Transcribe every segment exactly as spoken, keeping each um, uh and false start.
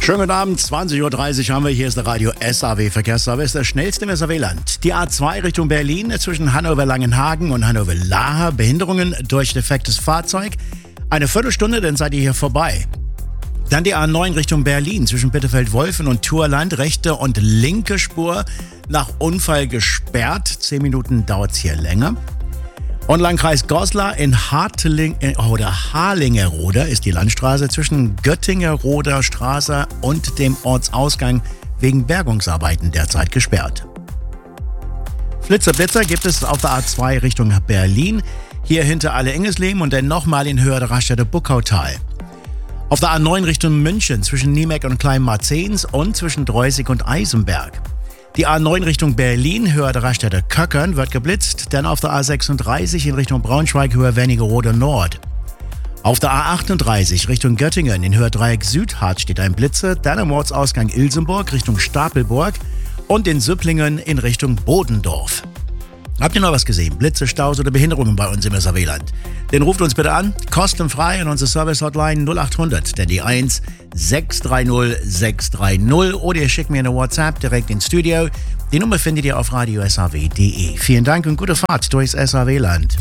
Schönen guten Abend, zwanzig Uhr dreißig haben wir. Hier ist der Radio S A W Verkehrsservice, der schnellste im S A W-Land. Die A zwei Richtung Berlin zwischen Hannover-Langenhagen und Hannover-Lahr. Behinderungen durch defektes Fahrzeug. Eine Viertelstunde, dann seid ihr hier vorbei. Dann die A neun Richtung Berlin zwischen Bitterfeld-Wolfen und Thurland. Rechte und linke Spur nach Unfall gesperrt. Zehn Minuten dauert es hier länger. Und Landkreis Goslar in Hartling, oder Harlingerode ist die Landstraße zwischen Göttingeroder Straße und dem Ortsausgang wegen Bergungsarbeiten derzeit gesperrt. Flitzer Blitzer gibt es auf der A zwei Richtung Berlin, hier hinter Alle-Engesleben und dann nochmal in Höhe der Raststätte Buckautal. Auf der A neun Richtung München zwischen Niemeck und Kleinmarzens und zwischen Dreußig und Eisenberg. Die A neun Richtung Berlin, Höhe der Raststätte Köckern, wird geblitzt. Dann auf der A sechsunddreißig in Richtung Braunschweig, Höhe Wernigerode Nord. Auf der A achtunddreißig Richtung Göttingen in Höhe Dreieck Südhardt steht ein Blitzer. Dann am Ortsausgang Ilsenburg Richtung Stapelburg und in Süpplingen in Richtung Bodendorf. Habt ihr noch was gesehen? Blitze, Staus oder Behinderungen bei uns im S A W-Land? Dann ruft uns bitte an, kostenfrei an unsere Service-Hotline null acht hundert, denn die eins sechs drei null sechs drei null oder ihr schickt mir eine WhatsApp direkt ins Studio. Die Nummer findet ihr auf radio s a w punkt d e. Vielen Dank und gute Fahrt durchs S A W-Land.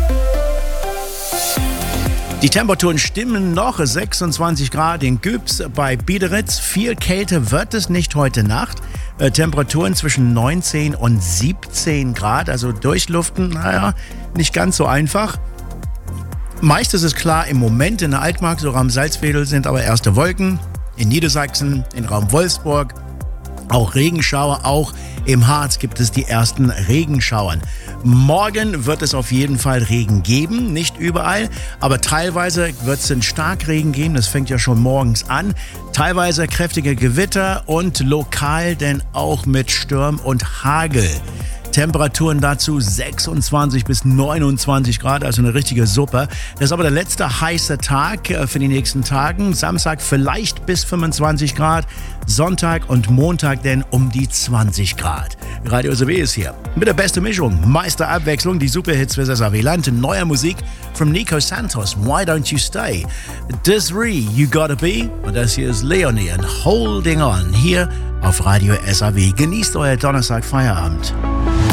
Die Temperaturen stimmen noch, sechsundzwanzig Grad in Gübs bei Biederitz. Viel Kälte wird es nicht heute Nacht. Äh, Temperaturen zwischen neunzehn und siebzehn Grad, also durchluften, naja, nicht ganz so einfach. Meist ist es klar im Moment in der Altmark, so Raum Salzwedel sind aber erste Wolken. In Niedersachsen, in Raum Wolfsburg, auch Regenschauer, auch im Harz gibt es die ersten Regenschauern. Morgen wird es auf jeden Fall Regen geben, nicht überall, aber teilweise wird es einen Starkregen geben, das fängt ja schon morgens an. Teilweise kräftige Gewitter und lokal denn auch mit Sturm und Hagel. Temperaturen dazu sechsundzwanzig bis neunundzwanzig Grad, also eine richtige Suppe. Das ist aber der letzte heiße Tag für die nächsten Tagen. Samstag vielleicht bis fünfundzwanzig Grad, Sonntag und Montag denn um die zwanzig Grad. Radio S A W ist hier mit der besten Mischung, Meisterabwechslung, die Superhits für das S A W-Land, neue Musik von Nico Santos, Why Don't You Stay, Desiree, You Gotta Be und das hier ist Leonie and Holding On hier auf Radio S A W. Genießt euer Donnerstag Feierabend.